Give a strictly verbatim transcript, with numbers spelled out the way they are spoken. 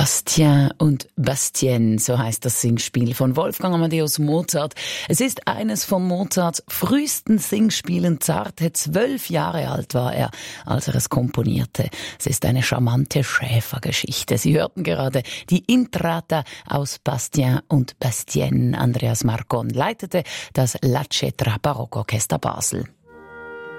Bastien und Bastienne, so heißt das Singspiel von Wolfgang Amadeus Mozart. Es ist eines von Mozarts frühesten Singspielen. Zarte zwölf Jahre alt war er, als er es komponierte. Es ist eine charmante Schäfergeschichte. Sie hörten gerade die Intrata aus Bastien und Bastienne. Andreas Marcon leitete das La Cetra Barockorchester Basel.